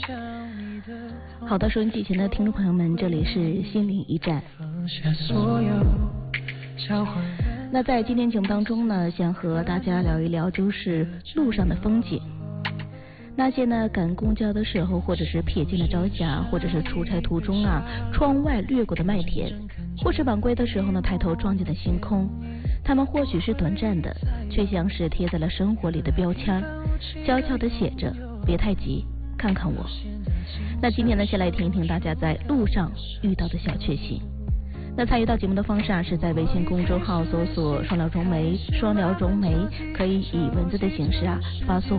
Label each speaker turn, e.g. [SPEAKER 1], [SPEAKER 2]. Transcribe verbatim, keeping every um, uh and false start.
[SPEAKER 1] 好的，收音机前的听众朋友们，这里是心灵驿站。那在今天节目当中呢，想和大家聊一聊就是路上的风景。那些呢赶公交的时候，或者是瞥见了朝霞，或者是出差途中啊，窗外掠过的麦田，或是晚归的时候呢，抬头撞见的星空，它们或许是短暂的，却像是贴在了生活里的标签，悄悄地写着别太急，看看我。那今天呢，先来听一听大家在路上遇到的小确幸。那参与到节目的方式啊，是在微信公众号搜索双聊融媒，双聊融媒，可以以文字的形式啊发送